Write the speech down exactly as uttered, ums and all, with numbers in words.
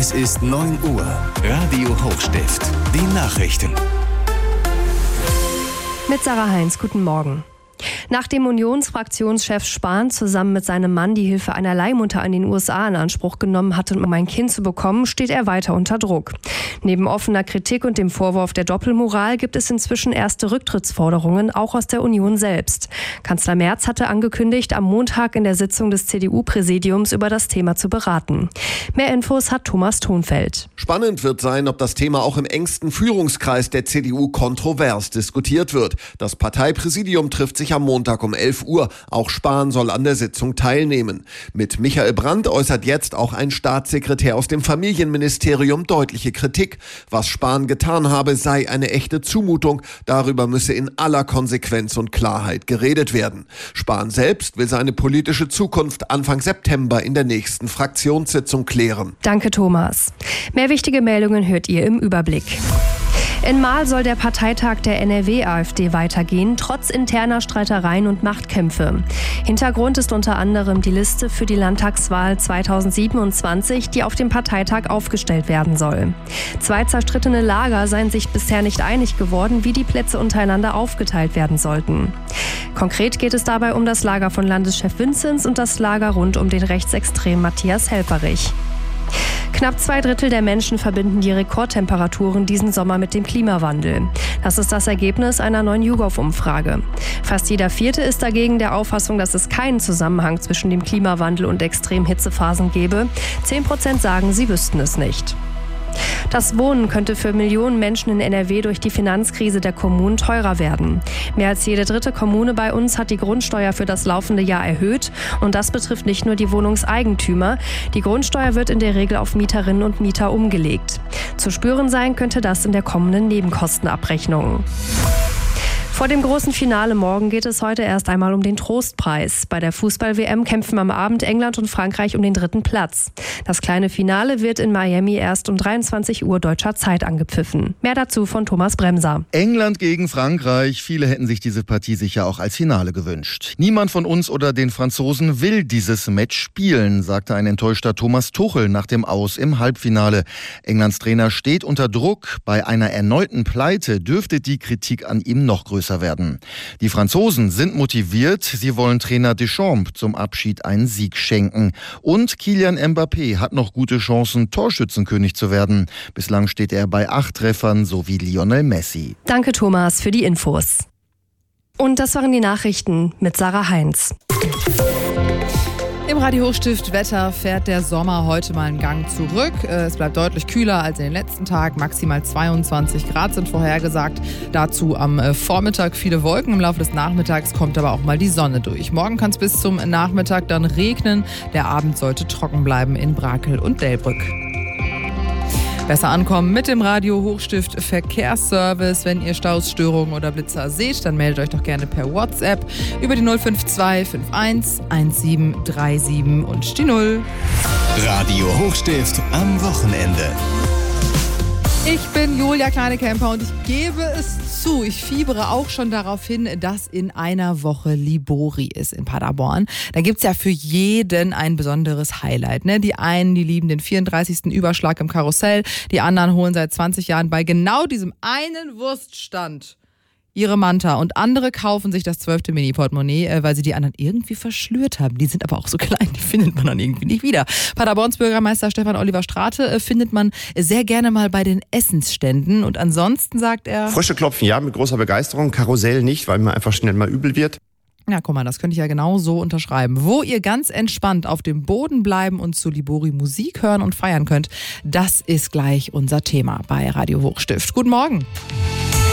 Es ist neun Uhr. Radio Hochstift. Die Nachrichten. Mit Sarah Heinz, guten Morgen. Nachdem Unionsfraktionschef Spahn zusammen mit seinem Mann die Hilfe einer Leihmutter in den U S A in Anspruch genommen hatte, um ein Kind zu bekommen, steht er weiter unter Druck. Neben offener Kritik und dem Vorwurf der Doppelmoral gibt es inzwischen erste Rücktrittsforderungen, auch aus der Union selbst. Kanzler Merz hatte angekündigt, am Montag in der Sitzung des C D U-Präsidiums über das Thema zu beraten. Mehr Infos hat Thomas Thonfeld. Spannend wird sein, ob das Thema auch im engsten Führungskreis der C D U kontrovers diskutiert wird. Das Parteipräsidium trifft sich am Montag um elf Uhr. Auch Spahn soll an der Sitzung teilnehmen. Mit Michael Brandt äußert jetzt auch ein Staatssekretär aus dem Familienministerium deutliche Kritik. Was Spahn getan habe, sei eine echte Zumutung. Darüber müsse in aller Konsequenz und Klarheit geredet werden. Spahn selbst will seine politische Zukunft Anfang September in der nächsten Fraktionssitzung klären. Danke, Thomas. Mehr wichtige Meldungen hört ihr im Überblick. In Marl soll der Parteitag der N R W-AfD weitergehen, trotz interner Streitereien und Machtkämpfe. Hintergrund ist unter anderem die Liste für die Landtagswahl zweitausendsiebenundzwanzig, die auf dem Parteitag aufgestellt werden soll. Zwei zerstrittene Lager seien sich bisher nicht einig geworden, wie die Plätze untereinander aufgeteilt werden sollten. Konkret geht es dabei um das Lager von Landeschef Vinzenz und das Lager rund um den Rechtsextremen Matthias Helfferich. Knapp zwei Drittel der Menschen verbinden die Rekordtemperaturen diesen Sommer mit dem Klimawandel. Das ist das Ergebnis einer neuen YouGov-Umfrage. Fast jeder Vierte ist dagegen der Auffassung, dass es keinen Zusammenhang zwischen dem Klimawandel und Extremhitzephasen gebe. Zehn Prozent sagen, sie wüssten es nicht. Das Wohnen könnte für Millionen Menschen in N R W durch die Finanzkrise der Kommunen teurer werden. Mehr als jede dritte Kommune bei uns hat die Grundsteuer für das laufende Jahr erhöht. Und das betrifft nicht nur die Wohnungseigentümer. Die Grundsteuer wird in der Regel auf Mieterinnen und Mieter umgelegt. Zu spüren sein könnte das in der kommenden Nebenkostenabrechnung. Vor dem großen Finale morgen geht es heute erst einmal um den Trostpreis. Bei der Fußball-W M kämpfen am Abend England und Frankreich um den dritten Platz. Das kleine Finale wird in Miami erst um dreiundzwanzig Uhr deutscher Zeit angepfiffen. Mehr dazu von Thomas Bremser. England gegen Frankreich. Viele hätten sich diese Partie sicher auch als Finale gewünscht. Niemand von uns oder den Franzosen will dieses Match spielen, sagte ein enttäuschter Thomas Tuchel nach dem Aus im Halbfinale. Englands Trainer steht unter Druck. Bei einer erneuten Pleite dürfte die Kritik an ihm noch größer werden. Die Franzosen sind motiviert. Sie wollen Trainer Deschamps zum Abschied einen Sieg schenken. Und Kylian Mbappé hat noch gute Chancen, Torschützenkönig zu werden. Bislang steht er bei acht Treffern, so wie Lionel Messi. Danke, Thomas, für die Infos. Und das waren die Nachrichten mit Sarah Heinz. Im Radio Hochstift Wetter fährt der Sommer heute mal einen Gang zurück. Es bleibt deutlich kühler als in den letzten Tagen. Maximal zweiundzwanzig Grad sind vorhergesagt. Dazu am Vormittag viele Wolken. Im Laufe des Nachmittags kommt aber auch mal die Sonne durch. Morgen kann es bis zum Nachmittag dann regnen. Der Abend sollte trocken bleiben in Brakel und Delbrück. Besser ankommen mit dem Radio Hochstift Verkehrsservice. Wenn ihr Staus, Störungen oder Blitzer seht, dann meldet euch doch gerne per WhatsApp über die null fünf zwei fünf eins eins sieben drei sieben und die null. Radio Hochstift am Wochenende. Ich bin Julia Kleinekemper und ich gebe es zu, ich fiebere auch schon darauf hin, dass in einer Woche Libori ist in Paderborn. Da gibt's ja für jeden ein besonderes Highlight. Ne? Die einen, die lieben den vierunddreißigsten Überschlag im Karussell, die anderen holen seit zwanzig Jahren bei genau diesem einen Wurststand ihre Manta und andere kaufen sich das zwölfte Mini-Portemonnaie, weil sie die anderen irgendwie verschlürt haben. Die sind aber auch so klein, die findet man dann irgendwie nicht wieder. Paderborns Bürgermeister Stefan Oliver Strate findet man sehr gerne mal bei den Essensständen und ansonsten sagt er... Frösche klopfen ja mit großer Begeisterung, Karussell nicht, weil mir einfach schnell mal übel wird. Ja, guck mal, das könnte ich ja genau so unterschreiben. Wo ihr ganz entspannt auf dem Boden bleiben und zu Libori Musik hören und feiern könnt, das ist gleich unser Thema bei Radio Hochstift. Guten Morgen.